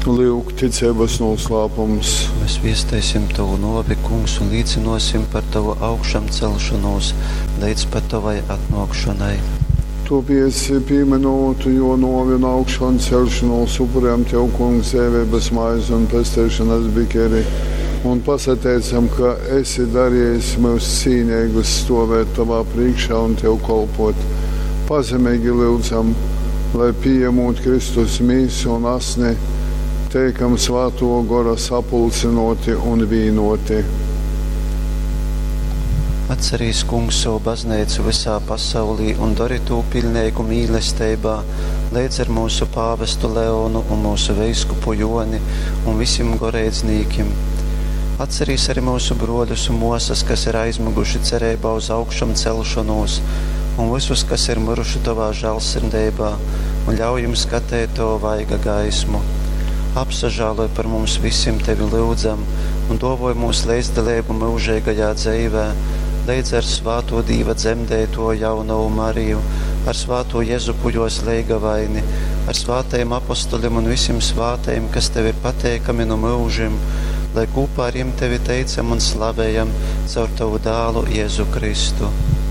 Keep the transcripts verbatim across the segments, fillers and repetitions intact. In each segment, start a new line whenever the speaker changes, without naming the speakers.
Lūk, ticības noslēpums.
Mēs viestēsim Tavu novi, Kungs, un līdzinosim par Tavu augšām celšanos līdz pat Tavai atnākšanai.
Tu piesi pieminot, jo novi un augšām celšanos upurējam Tev, Kungs, dzīvības maizi un pestēšanas bikeri, un pasateicam, ka esi darījis mūs cīnīgus stāvēt Tavā priekšā un Tev kalpot. Pazemīgi lūdzam, lai pieņemot Kristus mīsu un asni, teikam Svēto Gora sapulcinoti un vīnoti.
Atcerīs, Kungs, savu baznīcu visā pasaulī un dari to pilnīgu mīlestībā, līdz ar mūsu pāvestu Leonu un mūsu veiskupu Joni un visiem gorēdzniekiem. Atcerīs arī mūsu broļus un mosas, kas ir aizmiguši cerībā uz augšām celšanos, un visus, kas ir miruši Tavā žēlsirdībā, un ļauj jums skatīt Tavu vaiga gaismu. Apsažāloj par mums visiem Tevi lūdzam un dovoj mūsu līdzdalību mūžīgajā dzīvē, līdz ar Svāto Dīva dzemdēto jauno Mariju, ar Svāto Jezupu jos leigavaini, ar svātajiem apostoļiem un visiem svātajiem, kas Tev ir pateikami no mūžiem, lai kopā ar jiem Tevi teicam un slavējam caur Tavu dālu Jēzu Kristu.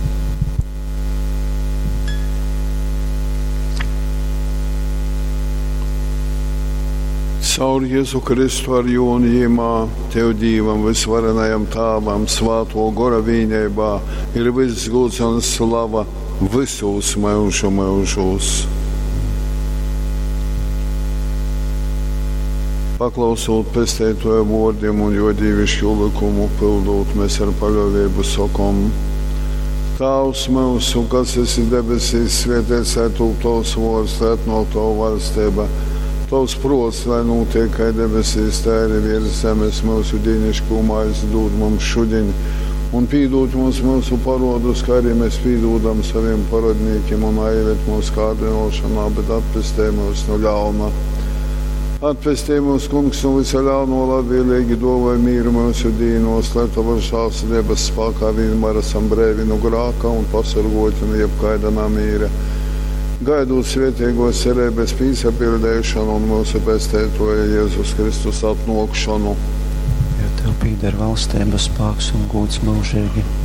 Caur Jēzu Kristu ar jūnījumā Tev Dīvam, visvarenajam Tāvam, Svāto Gora vīnībā ir viss gods un slava visos mūžu mūžos. Paklausot pestētoja vārdiem un jo dievišķu likumu pildot, mēs ar paļāvību sakam: Tēvs mūsu, kas esi debesīs, svētīts lai top Tavs vārds, lai atnāk Tava valstība. Tavs prots, lai notiek kā debesīs, tā arī virs zemes, mūsu dienascho maizi dod mums šodien, un pīdot mums mūsu parodus, kā arī mēs pīdodam saviem parodniekiem, un aizved mūsu kārdinošanā, bet atpestē mūs no ļauna. Atpestē mūs, Kungs, no visa ļauno, labvēlīgi dovai mīru mūsu dīnos, lai Tava žēlsirdības spēkā vienmēr esam brīvi no grēka un pasargoti no jebkaida mīra. Gaidot svētīgos cerības piesapildīšanu un mūsu pestētoja Jēzus Kristus atnākšanu.
Jo Tev pīdar valstība, spēks un gods mūžīgi.